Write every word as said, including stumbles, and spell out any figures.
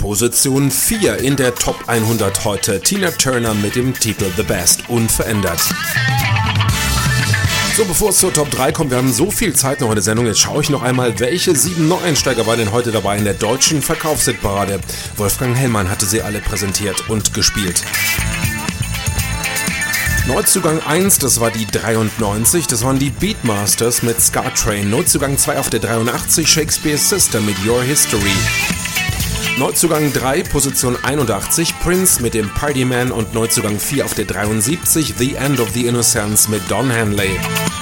Position vier in der Top hundert heute. Tina Turner mit dem Titel The Best, unverändert. So, bevor es zur Top drei kommt, wir haben so viel Zeit noch in der Sendung, jetzt schaue ich noch einmal, welche sieben Neueinsteiger waren denn heute dabei in der deutschen Verkaufshitparade. Wolfgang Hellmann hatte sie alle präsentiert und gespielt. Neuzugang eins, das war die dreiundneunzig, das waren die Beatmasters mit Scar Train. Neuzugang zwei auf der dreiundachtzig, Shakespeare's Sister mit Your History. Neuzugang drei, Position einundachtzig, Prince mit dem Party Man und Neuzugang vier auf der dreiundsiebzig, The End of the Innocence mit Don Henley.